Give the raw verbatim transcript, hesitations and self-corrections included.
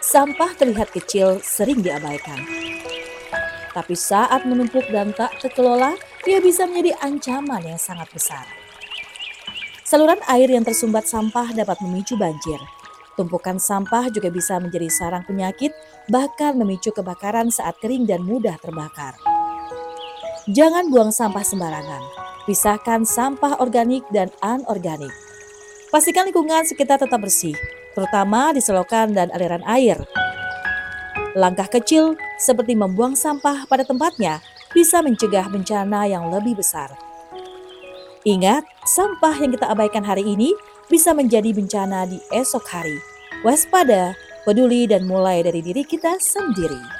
Sampah terlihat kecil sering diabaikan, tapi saat menumpuk dan tak terkelola, ia bisa menjadi ancaman yang sangat besar. Saluran air yang tersumbat sampah dapat memicu banjir. Tumpukan sampah juga bisa menjadi sarang penyakit, bahkan memicu kebakaran saat kering dan mudah terbakar. Jangan buang sampah sembarangan. Pisahkan sampah organik dan anorganik. Pastikan lingkungan sekitar tetap bersih, terutama di selokan dan aliran air. Langkah kecil seperti membuang sampah pada tempatnya bisa mencegah bencana yang lebih besar. Ingat, sampah yang kita abaikan hari ini bisa menjadi bencana di esok hari. Waspada, peduli, dan mulai dari diri kita sendiri.